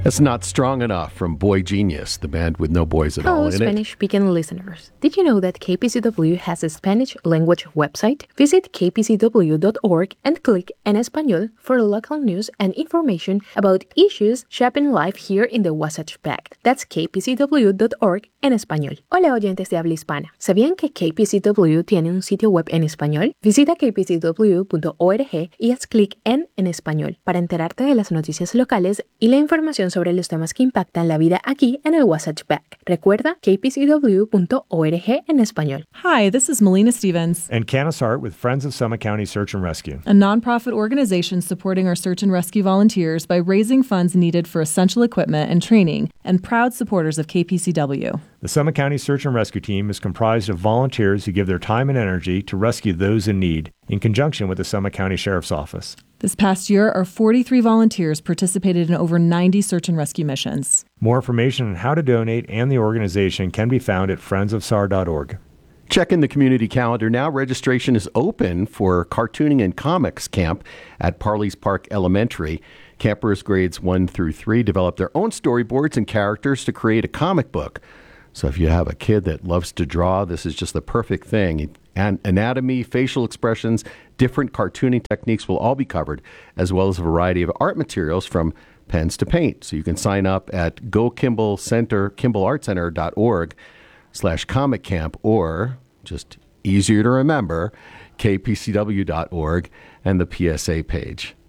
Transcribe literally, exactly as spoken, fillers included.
That's Not Strong Enough from Boy Genius, the band with no boys at Hello, all in it. Spanish-speaking listeners. Did you know that K P C W has a Spanish language website? Visit k p c w dot org and click En Español for local news and information about issues shaping life here in the Wasatch Back. That's k p c w dot org en español. Hola, oyentes de habla hispana. ¿Sabían que K P C W tiene un sitio web en español? Visita k p c w punto org y haz clic en En Español para enterarte de las noticias locales y la información sobre los temas que impactan la vida aquí en el Wasatch Back. Recuerda k p c w punto org en español. Hi, this is Melina Stevens and Candace Hart with Friends of Summit County Search and Rescue, a nonprofit organization supporting our search and rescue volunteers by raising funds needed for essential equipment and training, and proud supporters of K P C W. The Summit County Search and Rescue Team is comprised of volunteers who give their time and energy to rescue those in need, in conjunction with the Summit County Sheriff's Office. This past year, our forty-three volunteers participated in over ninety search and rescue missions. More information on how to donate and the organization can be found at friends of s a r dot org. Check in the community calendar now. Registration is open for Cartooning and Comics Camp at Parley's Park Elementary. Campers grades one through three develop their own storyboards and characters to create a comic book. So if you have a kid that loves to draw, this is just the perfect thing. And anatomy, facial expressions, different cartooning techniques will all be covered, as well as a variety of art materials from pens to paint. So you can sign up at go kimball center kimball art center dot org slash comic camp, or just easier to remember, k p c w dot org and the P S A page.